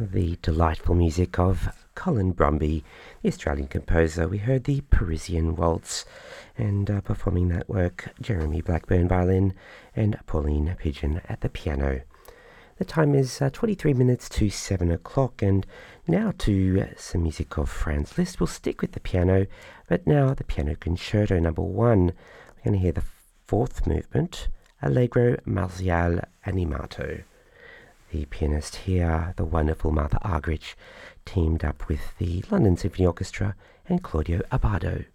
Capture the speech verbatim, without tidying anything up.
the delightful music of Colin Brumby, the Australian composer. We heard the Parisian Waltz, and uh, performing that work, Jeremy Blackburn violin and Pauline Pigeon at the piano. The time is uh, twenty-three minutes to seven o'clock, and now to uh, some music of Franz Liszt. We'll stick with the piano, but now the Piano Concerto number one. We're going to hear the fourth movement, Allegro Marziale Animato. The pianist here, the wonderful Martha Argerich, teamed up with the London Symphony Orchestra and Claudio Abbado.